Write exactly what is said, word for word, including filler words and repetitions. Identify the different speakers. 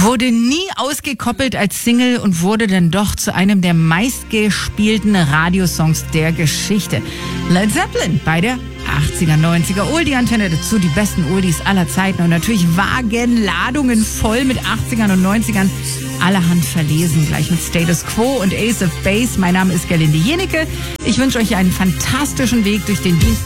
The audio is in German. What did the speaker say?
Speaker 1: Wurde nie ausgekoppelt als Single und wurde dann doch zu einem der meistgespielten Radiosongs der Geschichte. Led Zeppelin bei der achtziger, neunziger Oldie-Antenne, dazu die besten Oldies aller Zeiten und natürlich Wagenladungen voll mit achtzigern und neunzigern. Allerhand verlesen, gleich mit Status Quo und Ace of Base. Mein Name ist Gerlinde Jenecke. Ich wünsche euch einen fantastischen Weg durch den Dienst.